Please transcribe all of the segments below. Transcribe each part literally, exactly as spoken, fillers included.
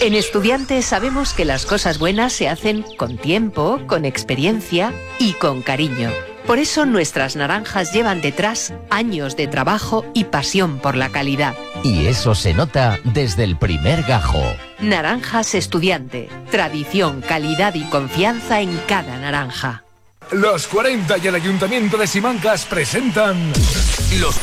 En Estudiantes sabemos que las cosas buenas se hacen con tiempo, con experiencia y con cariño. Por eso nuestras naranjas llevan detrás años de trabajo y pasión por la calidad. Y eso se nota desde el primer gajo. Naranjas Estudiante. Tradición, calidad y confianza en cada naranja. Los cuarenta y el Ayuntamiento de Simancas presentan los...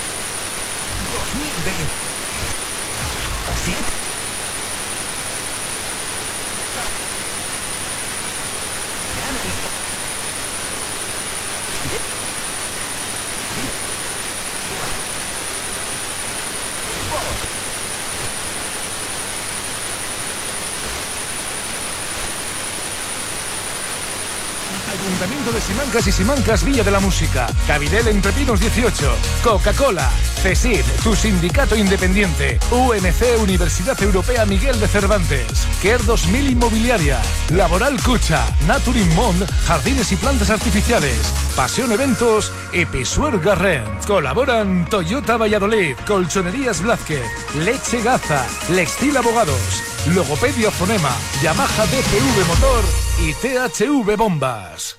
Ayuntamiento de Simancas y Simancas Villa de la Música. Cabidel Entre Pinos dieciocho. Coca-Cola. CESID, tu sindicato independiente. U M C Universidad Europea Miguel de Cervantes. Care dos mil Inmobiliaria. Laboral Cucha. Naturin Mont, Jardines y Plantas Artificiales. Pasión Eventos y Pisuer Garrent. Colaboran Toyota Valladolid, Colchonerías Blázquez, Leche Gaza, Lextil Abogados, Logopedia Fonema, Yamaha D P V Motor y T H V Bombas.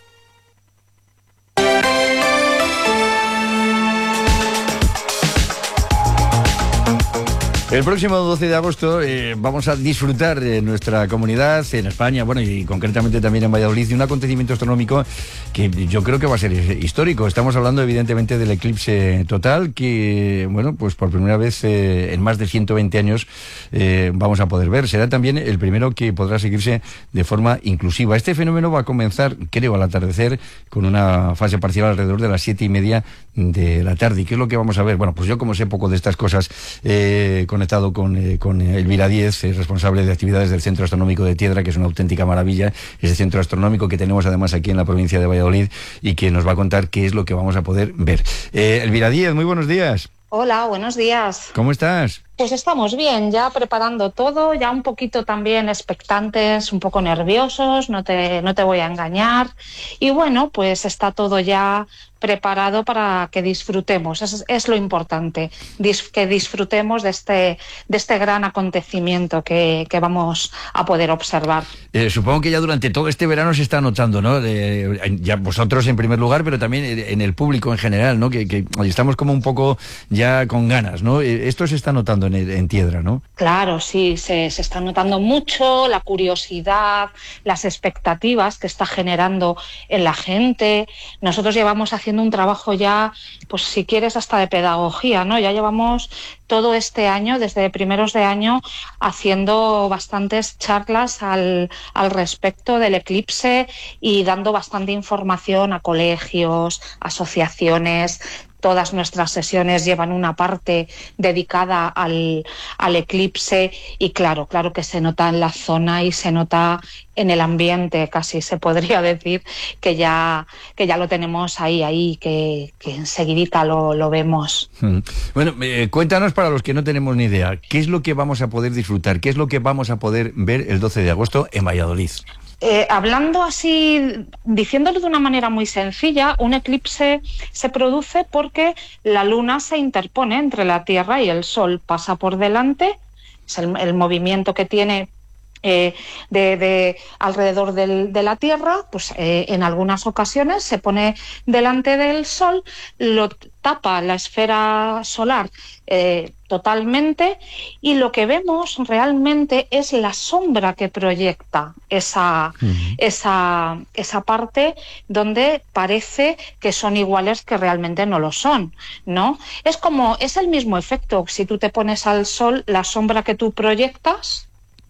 El próximo doce de agosto eh, vamos a disfrutar en nuestra comunidad, en España, bueno, y concretamente también en Valladolid, de un acontecimiento astronómico que yo creo que va a ser histórico. Estamos hablando evidentemente del eclipse total, que, bueno, pues por primera vez eh, en más de ciento veinte años eh, vamos a poder ver. Será también el primero que podrá seguirse de forma inclusiva. Este fenómeno va a comenzar, creo, al atardecer, con una fase parcial alrededor de las siete y media de la tarde. ¿Y qué es lo que vamos a ver? Bueno, pues yo, como sé poco de estas cosas, eh, con conectado con, eh, con Elvira Díez, eh, responsable de actividades del Centro Astronómico de Tiedra, que es una auténtica maravilla, ese centro astronómico que tenemos además aquí en la provincia de Valladolid y que nos va a contar qué es lo que vamos a poder ver. Eh, Elvira Díez, muy buenos días. Hola, buenos días. ¿Cómo estás? Pues estamos bien, ya preparando todo, ya un poquito también expectantes, un poco nerviosos, no te, no te voy a engañar. Y bueno, pues está todo ya preparado para que disfrutemos, es, es lo importante, dis, que disfrutemos de este, de este gran acontecimiento que, que vamos a poder observar. Eh, supongo que ya durante todo este verano se está notando, ¿no? De, ya vosotros en primer lugar, pero también en el público en general, ¿no? Que, que estamos como un poco ya con ganas, ¿no? Esto se está notando en, en Tiedra, ¿no? Claro, sí, se, se está notando mucho la curiosidad, las expectativas que está generando en la gente. Nosotros llevamos haciendo un trabajo ya, pues si quieres, hasta de pedagogía, ¿no? Ya llevamos todo este año, desde primeros de año, haciendo bastantes charlas al, al respecto del eclipse y dando bastante información a colegios, asociaciones. Todas nuestras sesiones llevan una parte dedicada al, al eclipse y claro, claro que se nota en la zona y se nota en el ambiente, casi se podría decir que ya, que ya lo tenemos ahí, ahí, que, que enseguidita lo, lo vemos. Bueno, eh, cuéntanos para los que no tenemos ni idea, ¿qué es lo que vamos a poder disfrutar? ¿Qué es lo que vamos a poder ver el doce de agosto en Valladolid? Eh, hablando así, diciéndolo de una manera muy sencilla, un eclipse se produce porque la luna se interpone entre la Tierra y el Sol, pasa por delante, es el, el movimiento que tiene eh, de, de alrededor del, de la Tierra, pues eh, en algunas ocasiones se pone delante del Sol, lo tapa la esfera solar eh, totalmente y lo que vemos realmente es la sombra que proyecta esa, uh-huh. esa, esa parte donde parece que son iguales que realmente no lo son, ¿no? Es como, es el mismo efecto, si tú te pones al sol, la sombra que tú proyectas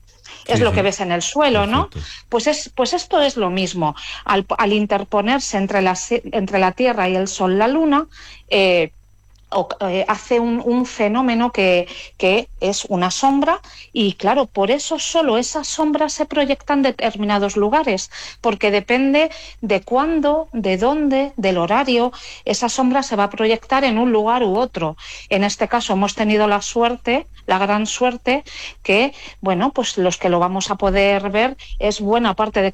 es sí, lo sí. que ves en el suelo, ¿no? Pues, es, pues esto es lo mismo. Al, al interponerse entre la, entre la Tierra y el Sol, la Luna, eh, O, eh, hace un, un fenómeno que, que es una sombra y claro, por eso solo esas sombras se proyectan en determinados lugares, porque depende de cuándo, de dónde, del horario, esa sombra se va a proyectar en un lugar u otro. En este caso hemos tenido la suerte, la gran suerte, que bueno, pues los que lo vamos a poder ver es buena parte de